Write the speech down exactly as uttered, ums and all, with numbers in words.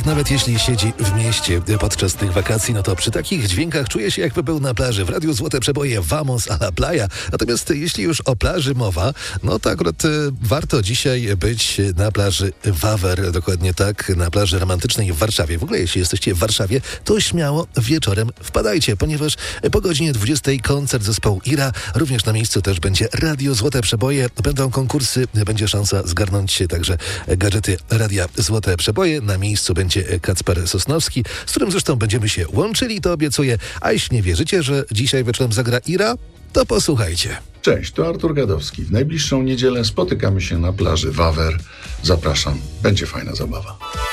Nawet jeśli siedzi w mieście podczas tych wakacji, no to przy takich dźwiękach czuje się, jakby był na plaży. W Radiu Złote Przeboje Vamos a la playa. Natomiast jeśli już o plaży mowa, no to akurat e, warto dzisiaj być na plaży Wawer. Dokładnie tak, na plaży romantycznej w Warszawie. W ogóle jeśli jesteście w Warszawie, to śmiało wieczorem wpadajcie, ponieważ po godzinie dwudziestej koncert zespołu Ira. Również na miejscu też będzie Radio Złote Przeboje. Będą konkursy, będzie szansa zgarnąć także gadżety Radia Złote Przeboje. Na miejscu będzie Kacper Sosnowski, z którym zresztą będziemy się łączyli, to obiecuję. A jeśli nie wierzycie, że dzisiaj wieczorem zagra Ira, to posłuchajcie. Cześć, to Artur Gadowski. W najbliższą niedzielę spotykamy się na plaży Wawer. Zapraszam, będzie fajna zabawa.